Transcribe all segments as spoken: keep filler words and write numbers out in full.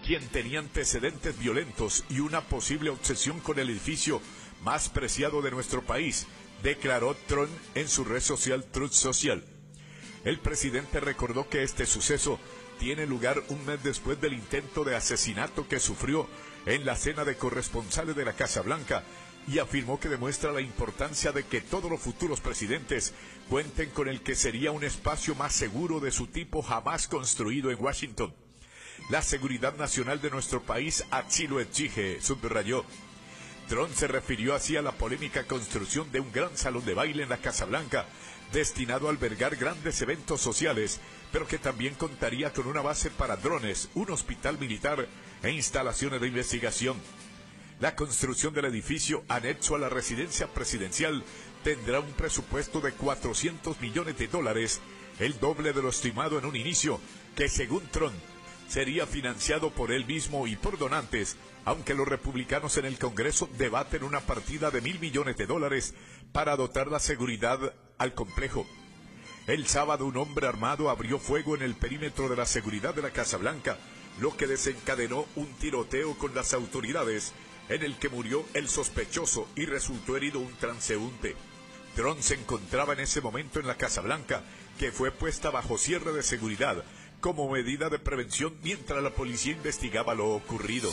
quien tenía antecedentes violentos y una posible obsesión con el edificio más preciado de nuestro país, declaró Trump en su red social Truth Social. El presidente recordó que este suceso tiene lugar un mes después del intento de asesinato que sufrió en la cena de corresponsales de la Casa Blanca, y afirmó que demuestra la importancia de que todos los futuros presidentes cuenten con el que sería un espacio más seguro de su tipo jamás construido en Washington. La seguridad nacional de nuestro país así lo exige, subrayó. Trump se refirió así a la polémica construcción de un gran salón de baile en la Casa Blanca, destinado a albergar grandes eventos sociales, pero que también contaría con una base para drones, un hospital militar e instalaciones de investigación. La construcción del edificio anexo a la residencia presidencial tendrá un presupuesto de cuatrocientos millones de dólares, el doble de lo estimado en un inicio, que según Trump sería financiado por él mismo y por donantes, aunque los republicanos en el Congreso debaten una partida de mil millones de dólares para dotar la seguridad al complejo. El sábado un hombre armado abrió fuego en el perímetro de la seguridad de la Casa Blanca, lo que desencadenó un tiroteo con las autoridades, en el que murió el sospechoso y resultó herido un transeúnte. Trump se encontraba en ese momento en la Casa Blanca, que fue puesta bajo cierre de seguridad como medida de prevención mientras la policía investigaba lo ocurrido.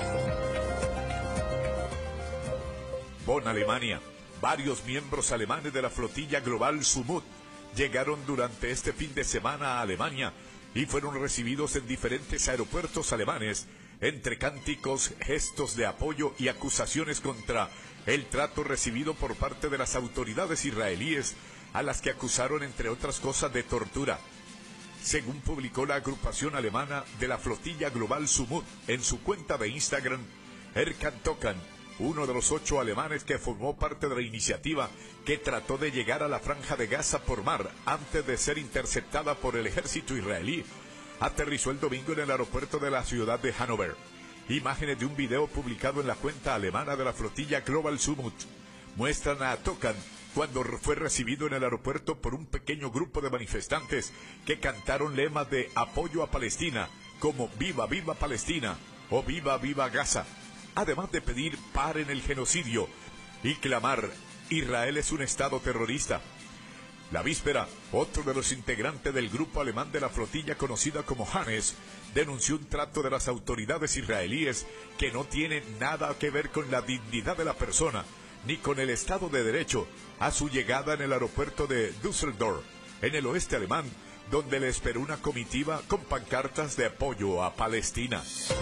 Bonn, Alemania. Varios miembros alemanes de la flotilla global Sumut llegaron durante este fin de semana a Alemania y fueron recibidos en diferentes aeropuertos alemanes, entre cánticos, gestos de apoyo y acusaciones contra el trato recibido por parte de las autoridades israelíes, a las que acusaron, entre otras cosas, de tortura. Según publicó la agrupación alemana de la flotilla global Sumut en su cuenta de Instagram, Erkan Tokan, uno de los ocho alemanes que formó parte de la iniciativa que trató de llegar a la Franja de Gaza por mar antes de ser interceptada por el ejército israelí, aterrizó el domingo en el aeropuerto de la ciudad de Hannover. Imágenes de un video publicado en la cuenta alemana de la flotilla Global Sumut muestran a Tokan cuando fue recibido en el aeropuerto por un pequeño grupo de manifestantes que cantaron lemas de apoyo a Palestina, como Viva, Viva Palestina o Viva, Viva Gaza, además de pedir paren el genocidio y clamar Israel es un estado terrorista. La víspera, otro de los integrantes del grupo alemán de la flotilla conocida como Hannes denunció un trato de las autoridades israelíes que no tiene nada que ver con la dignidad de la persona ni con el Estado de Derecho a su llegada en el aeropuerto de Düsseldorf, en el oeste alemán, donde le esperó una comitiva con pancartas de apoyo a Palestina.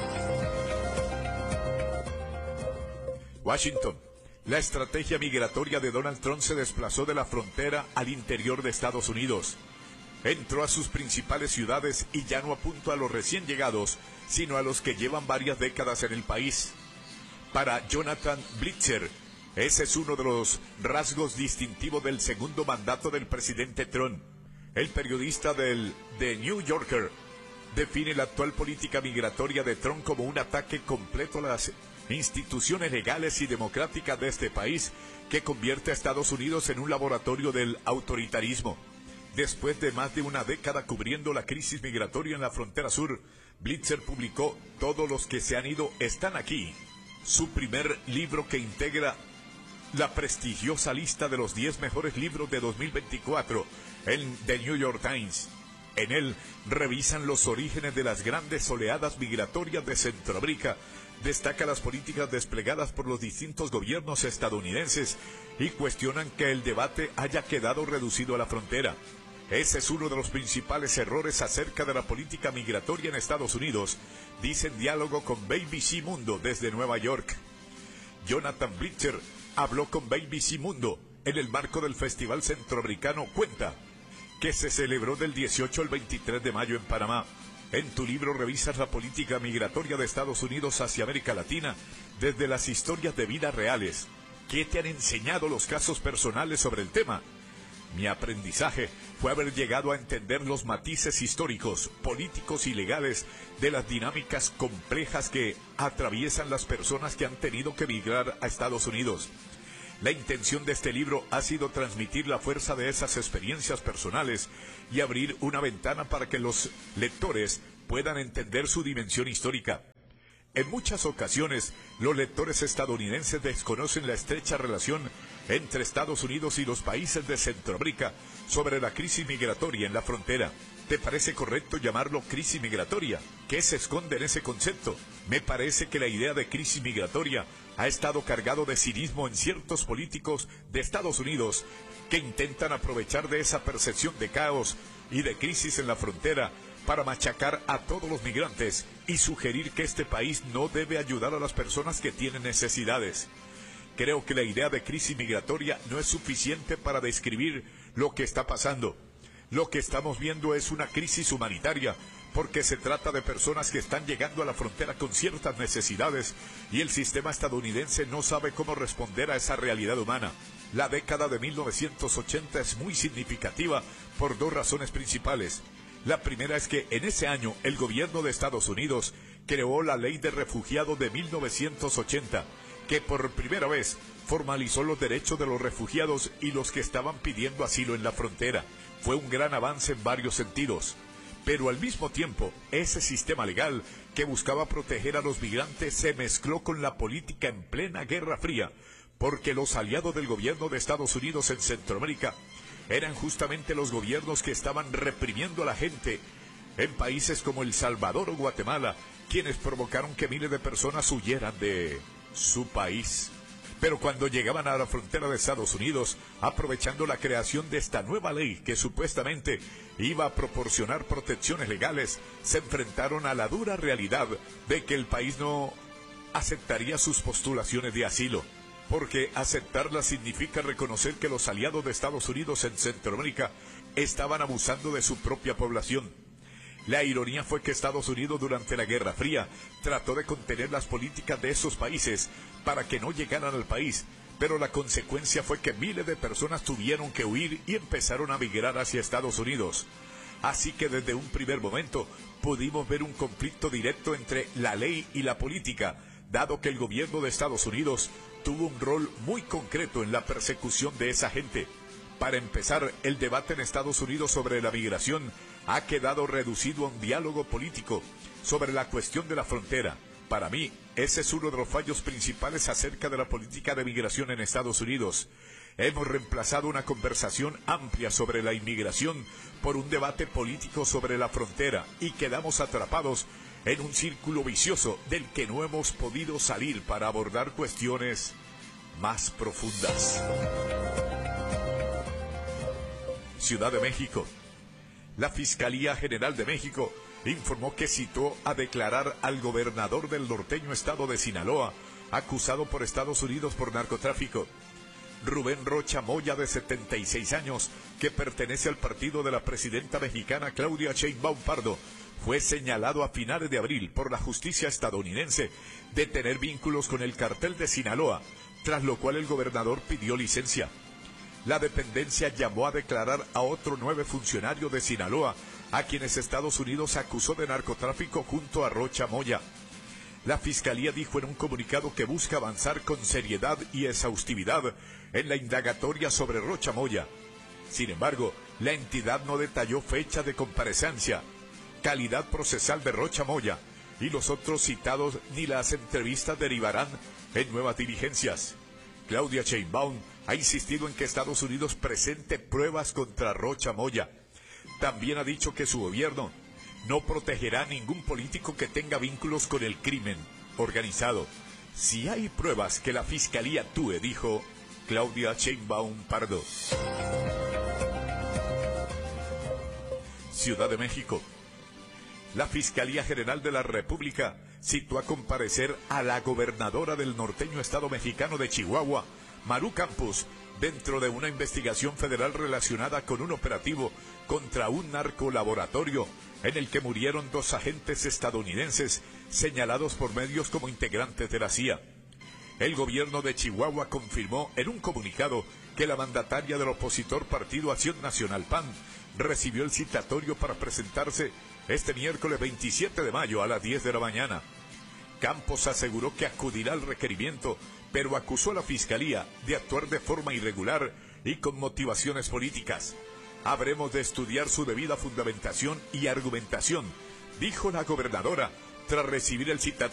Washington. La estrategia migratoria de Donald Trump se desplazó de la frontera al interior de Estados Unidos. Entró a sus principales ciudades y ya no apuntó a los recién llegados, sino a los que llevan varias décadas en el país. Para Jonathan Blitzer, ese es uno de los rasgos distintivos del segundo mandato del presidente Trump. El periodista del The New Yorker define la actual política migratoria de Trump como un ataque completo a las instituciones legales y democráticas de este país, que convierte a Estados Unidos en un laboratorio del autoritarismo. Después de más de una década cubriendo la crisis migratoria en la frontera sur, Blitzer publicó Todos los que se han ido están aquí, su primer libro que integra la prestigiosa lista de los diez mejores libros de dos mil veinticuatro en The New York Times. En él revisan los orígenes de las grandes oleadas migratorias de Centroamérica, destaca las políticas desplegadas por los distintos gobiernos estadounidenses y cuestionan que el debate haya quedado reducido a la frontera. Ese es uno de los principales errores acerca de la política migratoria en Estados Unidos, dice en diálogo con B B C Mundo desde Nueva York. Jonathan Blitzer habló con B B C Mundo en el marco del Festival Centroamericano Cuenta, que se celebró del dieciocho al veintitrés de mayo en Panamá. En tu libro revisas la política migratoria de Estados Unidos hacia América Latina desde las historias de vida reales. ¿Qué te han enseñado los casos personales sobre el tema? Mi aprendizaje fue haber llegado a entender los matices históricos, políticos y legales de las dinámicas complejas que atraviesan las personas que han tenido que migrar a Estados Unidos. La intención de este libro ha sido transmitir la fuerza de esas experiencias personales y abrir una ventana para que los lectores puedan entender su dimensión histórica. En muchas ocasiones, los lectores estadounidenses desconocen la estrecha relación entre Estados Unidos y los países de Centroamérica sobre la crisis migratoria en la frontera. ¿Te parece correcto llamarlo crisis migratoria? ¿Qué se esconde en ese concepto? Me parece que la idea de crisis migratoria ha estado cargado de cinismo en ciertos políticos de Estados Unidos que intentan aprovechar de esa percepción de caos y de crisis en la frontera para machacar a todos los migrantes y sugerir que este país no debe ayudar a las personas que tienen necesidades. Creo que la idea de crisis migratoria no es suficiente para describir lo que está pasando. Lo que estamos viendo es una crisis humanitaria, porque se trata de personas que están llegando a la frontera con ciertas necesidades y el sistema estadounidense no sabe cómo responder a esa realidad humana. La década de mil novecientos ochenta es muy significativa por dos razones principales. La primera es que en ese año el gobierno de Estados Unidos creó la Ley de Refugiados de mil novecientos ochenta, que por primera vez formalizó los derechos de los refugiados y los que estaban pidiendo asilo en la frontera. Fue un gran avance en varios sentidos. Pero al mismo tiempo, ese sistema legal que buscaba proteger a los migrantes se mezcló con la política en plena Guerra Fría, porque los aliados del gobierno de Estados Unidos en Centroamérica eran justamente los gobiernos que estaban reprimiendo a la gente en países como El Salvador o Guatemala, quienes provocaron que miles de personas huyeran de su país. Pero cuando llegaban a la frontera de Estados Unidos, aprovechando la creación de esta nueva ley que supuestamente iba a proporcionar protecciones legales, se enfrentaron a la dura realidad de que el país no aceptaría sus postulaciones de asilo. Porque aceptarla significa reconocer que los aliados de Estados Unidos en Centroamérica estaban abusando de su propia población. La ironía fue que Estados Unidos durante la Guerra Fría trató de contener las políticas de esos países para que no llegaran al país, pero la consecuencia fue que miles de personas tuvieron que huir y empezaron a migrar hacia Estados Unidos. Así que desde un primer momento pudimos ver un conflicto directo entre la ley y la política, dado que el gobierno de Estados Unidos tuvo un rol muy concreto en la persecución de esa gente. Para empezar, el debate en Estados Unidos sobre la migración ha quedado reducido a un diálogo político sobre la cuestión de la frontera. Para mí, ese es uno de los fallos principales acerca de la política de migración en Estados Unidos. Hemos reemplazado una conversación amplia sobre la inmigración por un debate político sobre la frontera y quedamos atrapados en un círculo vicioso del que no hemos podido salir para abordar cuestiones más profundas. Ciudad de México. La Fiscalía General de México informó que citó a declarar al gobernador del norteño estado de Sinaloa, acusado por Estados Unidos por narcotráfico. Rubén Rocha Moya, de setenta y seis años, que pertenece al partido de la presidenta mexicana Claudia Sheinbaum Pardo, fue señalado a finales de abril por la justicia estadounidense de tener vínculos con el cartel de Sinaloa, tras lo cual el gobernador pidió licencia. La dependencia llamó a declarar a otro nueve funcionario de Sinaloa, a quienes Estados Unidos acusó de narcotráfico junto a Rocha Moya. La Fiscalía dijo en un comunicado que busca avanzar con seriedad y exhaustividad en la indagatoria sobre Rocha Moya. Sin embargo, la entidad no detalló fecha de comparecencia, calidad procesal de Rocha Moya y los otros citados, ni las entrevistas derivarán en nuevas diligencias. Claudia Sheinbaum ha insistido en que Estados Unidos presente pruebas contra Rocha Moya. También ha dicho que su gobierno no protegerá a ningún político que tenga vínculos con el crimen organizado. Si hay pruebas, que la Fiscalía actúe, dijo Claudia Sheinbaum Pardo. Ciudad de México. La Fiscalía General de la República citó a comparecer a la gobernadora del norteño estado mexicano de Chihuahua, Maru Campos, dentro de una investigación federal relacionada con un operativo contra un narcolaboratorio en el que murieron dos agentes estadounidenses señalados por medios como integrantes de la C I A. El gobierno de Chihuahua confirmó en un comunicado que la mandataria del opositor Partido Acción Nacional P A N recibió el citatorio para presentarse este miércoles veintisiete de mayo a las diez de la mañana. Campos aseguró que acudirá al requerimiento, pero acusó a la Fiscalía de actuar de forma irregular y con motivaciones políticas. Habremos de estudiar su debida fundamentación y argumentación, dijo la gobernadora, tras recibir el citatorio